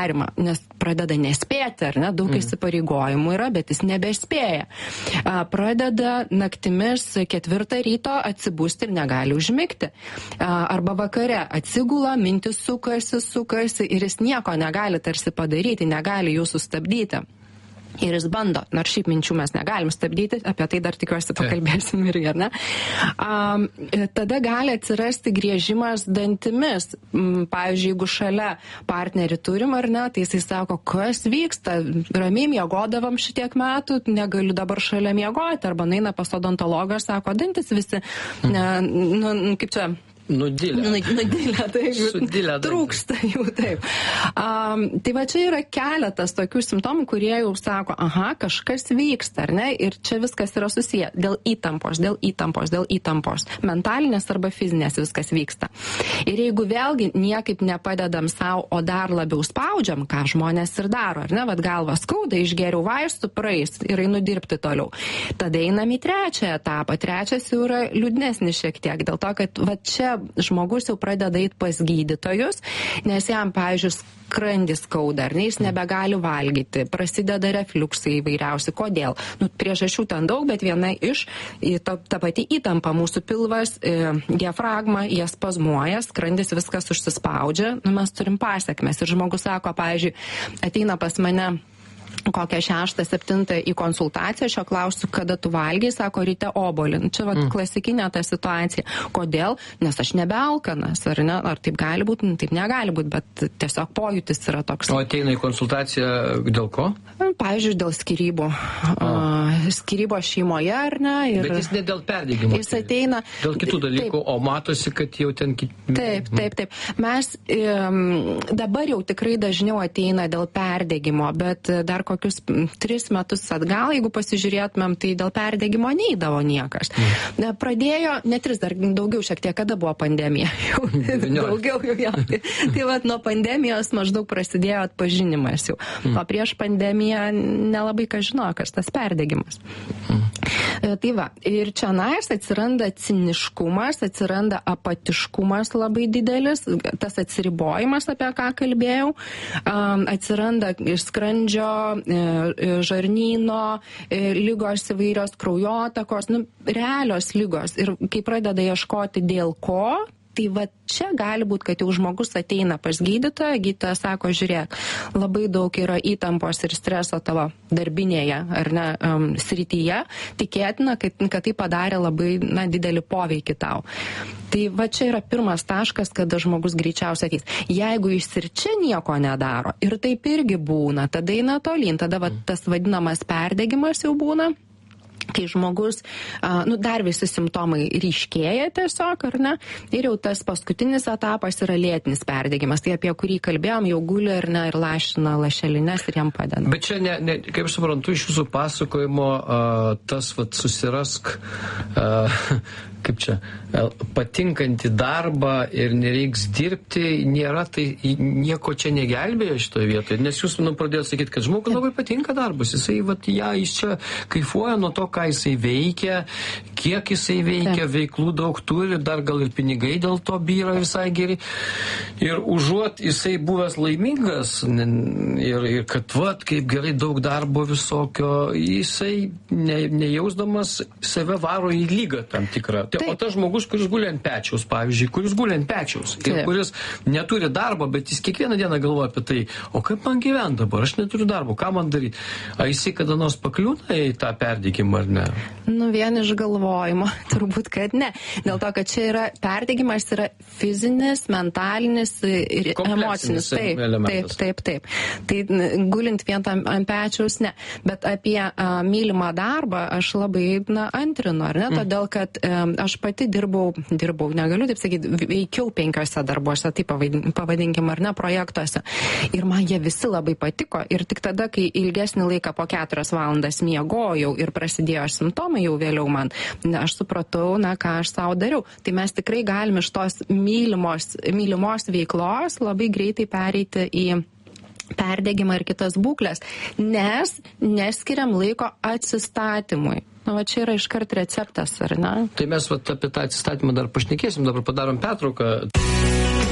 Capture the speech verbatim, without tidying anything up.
nerimą, nes pradeda nespėti, ar ne, daug mm. įsipareigojimų yra, bet jis nebespėja. Pradeda naktimis ketvirtą ryto atsibusti ir negali užmigti. Arba vakare atsigula, mintis sukasi, sukasi ir jis nieko negali tarsi padaryti, negali jų sustabdyti. Ir jis bando, nors šiaip minčių mes negalim stabdyti, apie tai dar tikiuosi pakalbėsim irgi, ar ne? Um, tada gali atsirasti griežimas dantimis. Pavyzdžiui, jeigu šalia partnerį turim, ar ne, tai jisai sako, kas vyksta, ramiai miegodavom šitiek metų, negaliu dabar šalia miegoti, arba naina pas odontologą, sako, dantis visi, ne, nu, kaip čia... Nudilę. Nudilę, taip. Sudilę. Trūksta jų, taip. Um, tai va čia yra keletas tokių simptomų, kurie jau sako, aha, kažkas vyksta, ar ne? Ir čia viskas yra susiję dėl įtampos, dėl įtampos, dėl įtampos. Mentalinės arba fizinės viskas vyksta. Ir jeigu vėlgi niekaip nepadedam savo, o dar labiau spaudžiam, ką žmonės ir daro, ar ne? Vat galva skauda, išgeriau vaistų, praeis ir einu dirbti toliau. Tada einam į trečią etapą. Trečias jau yra liūdnesnis šiek tiek, dėl to, kad va čia žmogus jau pradeda eiti pas gydytojus, nes jam, pavyzdžiui, skrandis skauda, ar ne, jis nebegali valgyti, prasideda refliuksai įvairiausi. Kodėl? Nu, priežasčių ten daug, bet viena iš, ta, ta pati įtampa, mūsų pilvas, e, diafragma, jie spazmuoja, skrandis viskas užsispaudžia, nu, mes turim pasiekmes. Ir žmogus sako, pavyzdžiui, ateina pas mane kokią šeštą, septintą į konsultaciją, šio klausiu, kada tu valgiai, sako, ryte obolį. Čia va, mm. klasikinė ta situacija. Kodėl? Nes aš nebealkanas, ar ne? Ar taip gali būti? Nu, taip negali būti, bet tiesiog pojūtis yra toks. O ateina į konsultaciją dėl ko? Pavyzdžiui, dėl skyrybų. Uh, skyrybos šeimoje, ar ne? Ir bet jis ne dėl perdegimo. Jis ateina... Dėl kitų dalykų, taip, o matosi, kad jau ten... Kit... Taip, taip, taip. Mes um, dabar jau tikrai dažniau ateina dėl perdegimo, bet dar kokius tris metus atgal, jeigu pasižiūrėtumėm, tai dėl perdegimo neįdavo niekas. Mm. Pradėjo, ne tris, dar daugiau šiek tiek, kada buvo pandemija. daugiau jau jau. Tai, tai vat nuo pandemijos maždaug prasidėjo atpažinimas jau. Mm. O prieš pandemiją nelabai ką žino, kas tas perdegimas. Mm. Tai va, ir čia nais atsiranda ciniškumas, atsiranda apatiškumas labai didelis, tas atsiribojimas, apie ką kalbėjau, atsiranda iš skrandžio, žarnyno, lygos įvairios, kraujotakos, nu, realios lygos. Ir kai pradeda ieškoti dėl ko, tai va čia gali būti, kad jau žmogus ateina pas gydytoją, gydytojas sako, žiūrėk, labai daug yra įtampos ir streso tavo darbinėje ar ne um, srityje, tikėtina, kad, kad tai padarė labai na, didelį poveikį tau. Tai va čia yra pirmas taškas, kada žmogus greičiausiai ateis. Jeigu jis ir čia nieko nedaro, ir taip irgi būna, tada eina tolyn, tada va, tas vadinamas perdegimas jau būna. Kai žmogus, a, nu, dar visi simptomai ryškėja tiesiog, ar ne? Ir jau tas paskutinis etapas yra lėtinis perdegimas. Tai apie kurį kalbėjom, jau guli ir, ne, ir lašina lašelines ir jam padeda. Bet čia, ne, ne, kaip suprantu, iš jūsų pasakojimo a, tas vat, susirask, a, kaip čia, patinkantį darbą ir nereiks dirbti, nėra, tai nieko čia negelbėja šitoje vietoje. Nes jūs, nu, pradėjote sakyti, kad žmogui labai patinka darbas. Jisai, vat, ja, jis čia kaifuoja nuo to, ką jisai veikia, kiek jisai veikia, taip, veiklų daug turi, dar gal ir pinigai dėl to byra visai geri. Ir užuot jisai buvęs laimingas ir, ir kad, vat, kaip gerai daug darbo visokio, jisai ne, nejausdamas save varo į lygą tam tikrą. Taip. O tas žmogus, kuris guli ant pečiaus, pavyzdžiui, kuris guli ant pečiaus ir kuris neturi darbo, bet jis kiekvieną dieną galvoja apie tai, o kaip man gyventi dabar, aš neturiu darbo, ką man daryti? Ar jisai kada nors pakliūna į tą perdegimą ar ne? Nu, vien iš galvojimo, turbūt, kad ne. Dėl to, kad čia yra perdegimas, yra fizinis, mentalinis ir emocinis. Taip, taip, taip, taip. Tai gulint vien tam ant pečiaus, ne. Bet apie a, mylimą darbą aš labai, na, antrinu, ar ne? Mm. Todėl, kad a, aš pati dirbau, dirbau, negaliu taip sakyti, veikiau penkiose darbuose, taip pavadinkim, ar ne, projektuose. Ir man jie visi labai patiko. Ir tik tada, kai ilgesnį laiką po keturias valandas miegojau ir prasidėjo simptomai jau vėliau man, aš supratau, na, ką aš savo dariau. Tai mes tikrai galime iš tos mylimos, mylimos veiklos labai greitai pereiti į perdegimą ir kitas būklės, nes neskiriam laiko atsistatymui. Na, va čia yra iškart receptas, ar ne? Tai mes vat, apie tą atsistatymą dar pašnekėsim, dabar padarom pertrauką.